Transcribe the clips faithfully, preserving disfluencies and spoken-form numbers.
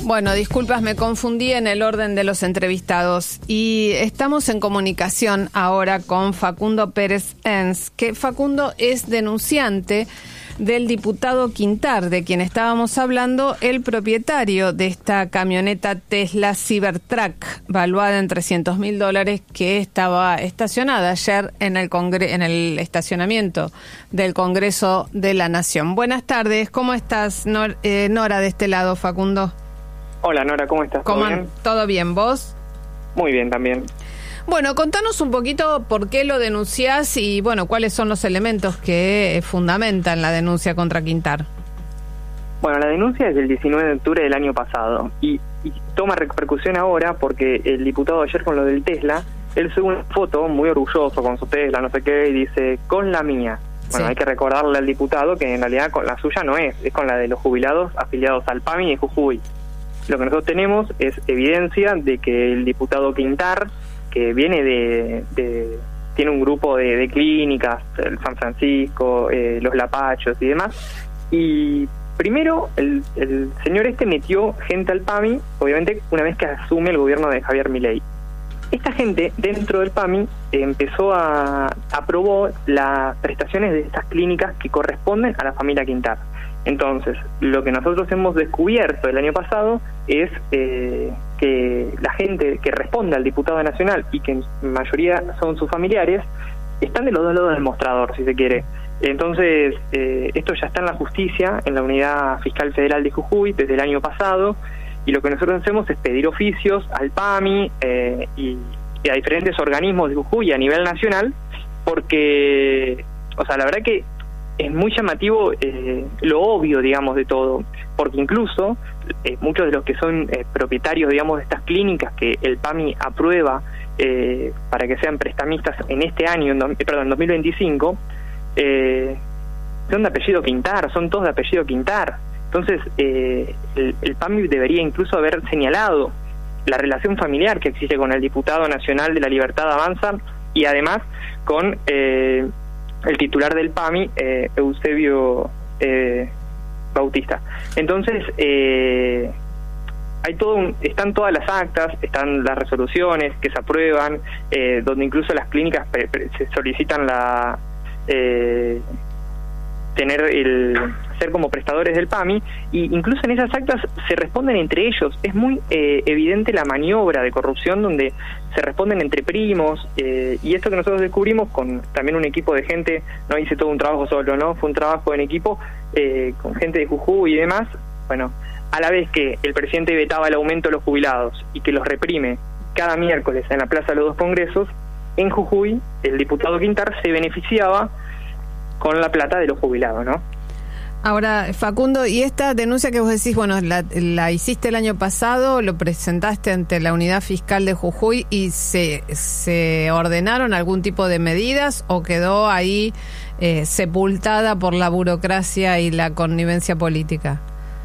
Bueno, disculpas, me confundí en el orden de los entrevistados y estamos en comunicación ahora con Facundo Pérez Enns, que Facundo es denunciante del diputado Quintar, de quien estábamos hablando, el propietario de esta camioneta Tesla Cybertruck, valuada en trescientos mil dólares, que estaba estacionada ayer en el congre- en el estacionamiento del Congreso de la Nación. Buenas tardes, ¿cómo estás, Nor- eh, Nora, de este lado, Facundo? Hola, Nora, ¿cómo estás? ¿Todo ¿Cómo bien? ¿Todo bien, vos? Muy bien, también. Bueno, contanos un poquito por qué lo denunciás y, bueno, cuáles son los elementos que fundamentan la denuncia contra Quintar. Bueno, la denuncia es del diecinueve de octubre del año pasado y, y toma repercusión ahora porque el diputado ayer con lo del Tesla, él sube una foto muy orgulloso con su Tesla, no sé qué, y dice, con la mía. Bueno, sí. Hay que recordarle al diputado que en realidad con la suya no es, es con la de los jubilados afiliados al P A M I y Jujuy. Lo que nosotros tenemos es evidencia de que el diputado Quintar, que viene de, de tiene un grupo de, de clínicas, el San Francisco, eh, los Lapachos y demás, y primero el, el señor este metió gente al P A M I, obviamente una vez que asume el gobierno de Javier Milei. Esta gente dentro del P A M I eh, empezó a aprobó las prestaciones de estas clínicas que corresponden a la familia Quintar. Entonces, lo que nosotros hemos descubierto el año pasado es eh, que la gente que responde al diputado nacional y que en mayoría son sus familiares, están de los dos lados del mostrador, si se quiere. Entonces, eh, esto ya está en la justicia, en la Unidad Fiscal Federal de Jujuy, desde el año pasado, y lo que nosotros hacemos es pedir oficios al P A M I eh, y, y a diferentes organismos de Jujuy a nivel nacional, porque, o sea, la verdad que es muy llamativo eh, lo obvio, digamos, de todo, porque incluso eh, muchos de los que son eh, propietarios, digamos, de estas clínicas que el P A M I aprueba eh, para que sean prestamistas en este año, en do, eh, perdón, en dos mil veinticinco, eh, son de apellido Quintar, son todos de apellido Quintar. Entonces, eh, el, el P A M I debería incluso haber señalado la relación familiar que existe con el diputado nacional de la Libertad Avanza y además con Eh, el titular del P A M I, eh, Eusebio eh, Bautista. Entonces, eh, hay todo un, están todas las actas, están las resoluciones que se aprueban, eh, donde incluso las clínicas pre, pre, se solicitan la eh, tener el ser como prestadores del P A M I, y incluso en esas actas se responden entre ellos. Es muy eh, evidente la maniobra de corrupción donde se responden entre primos, eh, y esto que nosotros descubrimos con también un equipo de gente, no hice todo un trabajo solo, no fue un trabajo en equipo eh, con gente de Jujuy y demás. Bueno, a la vez que el presidente vetaba el aumento de los jubilados y que los reprime cada miércoles en la Plaza de los Dos Congresos, en Jujuy el diputado Quintar se beneficiaba con la plata de los jubilados, ¿no? Ahora, Facundo, y esta denuncia que vos decís, bueno, la, la hiciste el año pasado, lo presentaste ante la Unidad Fiscal de Jujuy y se, se ordenaron algún tipo de medidas o quedó ahí eh, sepultada por la burocracia y la connivencia política?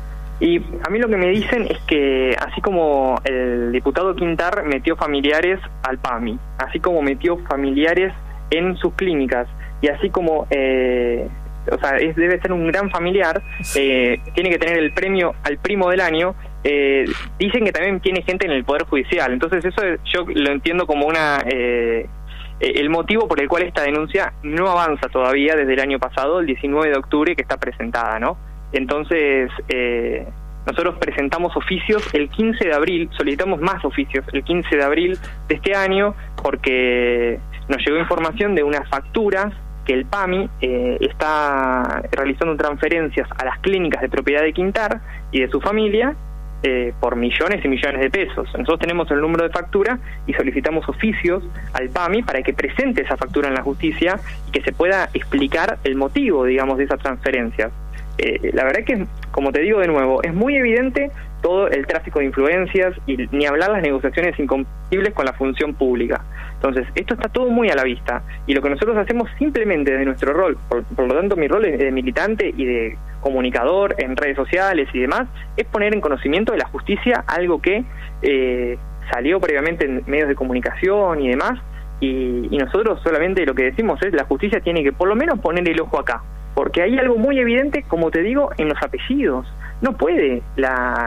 Y a mí lo que me dicen es que así como el diputado Quintar metió familiares al P A M I, así como metió familiares en sus clínicas, y así como eh, o sea, es, debe ser un gran familiar, eh, tiene que tener el premio al primo del año, eh, dicen que también tiene gente en el Poder Judicial. Entonces eso yo lo entiendo como una eh, el motivo por el cual esta denuncia no avanza todavía desde el año pasado, el diecinueve de octubre, que está presentada, ¿no? Entonces eh, nosotros presentamos oficios el quince de abril, solicitamos más oficios el quince de abril de este año, porque nos llegó información de unas facturas que el P A M I eh, está realizando transferencias a las clínicas de propiedad de Quintar y de su familia eh, por millones y millones de pesos. Nosotros tenemos el número de factura y solicitamos oficios al P A M I para que presente esa factura en la justicia y que se pueda explicar el motivo, digamos, de esas transferencias. Eh, la verdad que, como te digo de nuevo, es muy evidente todo el tráfico de influencias y ni hablar las negociaciones incompatibles con la función pública. Entonces, esto está todo muy a la vista, y lo que nosotros hacemos simplemente de nuestro rol, por, por lo tanto mi rol es de militante y de comunicador en redes sociales y demás, es poner en conocimiento de la justicia algo que eh, salió previamente en medios de comunicación y demás, y, y nosotros solamente lo que decimos es la justicia tiene que por lo menos poner el ojo acá, porque hay algo muy evidente, como te digo, en los apellidos. No puede la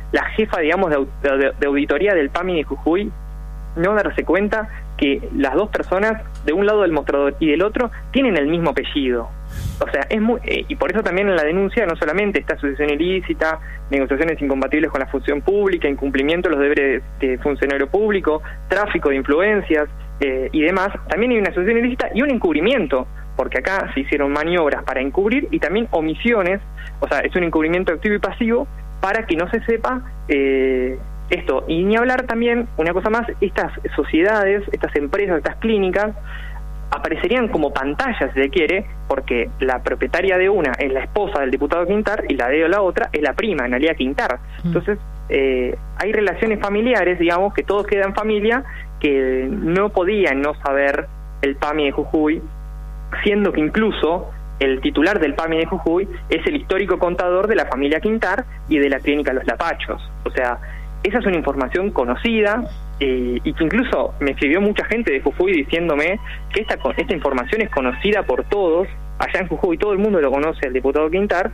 la jefa, digamos, de, de, de auditoría del PAMI de Jujuy no darse cuenta que las dos personas, de un lado del mostrador y del otro, tienen el mismo apellido? O sea, es muy, eh, y por eso también en la denuncia no solamente está asociación ilícita, negociaciones incompatibles con la función pública, incumplimiento de los deberes de funcionario público, tráfico de influencias eh, y demás, también hay una asociación ilícita y un encubrimiento, porque acá se hicieron maniobras para encubrir y también omisiones, o sea, es un encubrimiento activo y pasivo para que no se sepa eh, esto. Y ni hablar también, una cosa más, estas sociedades, estas empresas, estas clínicas, aparecerían como pantallas, si se quiere, porque la propietaria de una es la esposa del diputado Quintar y la de la otra es la prima, Analía Quintar. Entonces, eh, hay relaciones familiares, digamos, que todo queda en familia, que no podían no saber el PAMI de Jujuy, siendo que incluso el titular del PAMI de Jujuy es el histórico contador de la familia Quintar y de la clínica Los Lapachos. O sea, esa es una información conocida, eh, y que incluso me escribió mucha gente de Jujuy diciéndome que esta, esta información es conocida por todos, allá en Jujuy todo el mundo lo conoce, el diputado Quintar,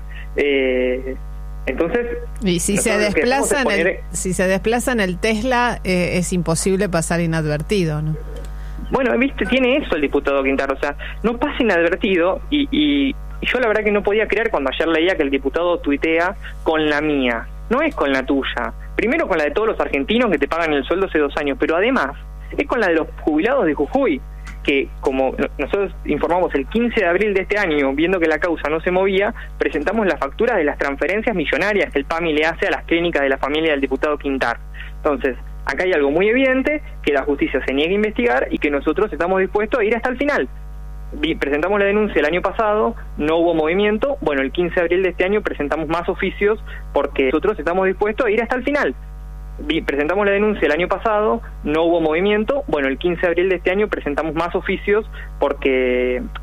eh, entonces... Y si se desplaza en poner... el, si se desplaza en el Tesla, eh, es imposible pasar inadvertido, ¿no? Bueno, viste, tiene eso el diputado Quintar, o sea, no pasa inadvertido, y, y, y yo la verdad que no podía creer cuando ayer leía que el diputado tuitea con la mía, no es con la tuya. Primero con la de todos los argentinos que te pagan el sueldo hace dos años, pero además es con la de los jubilados de Jujuy, que como nosotros informamos el quince de abril de este año, viendo que la causa no se movía, presentamos las facturas de las transferencias millonarias que el PAMI le hace a las clínicas de la familia del diputado Quintar. Entonces, acá hay algo muy evidente, que la justicia se niega a investigar y que nosotros estamos dispuestos a ir hasta el final. Presentamos la denuncia el año pasado, no hubo movimiento, bueno, el quince de abril de este año presentamos más oficios porque nosotros estamos dispuestos a ir hasta el final. Presentamos la denuncia el año pasado, no hubo movimiento, bueno, el quince de abril de este año presentamos más oficios porque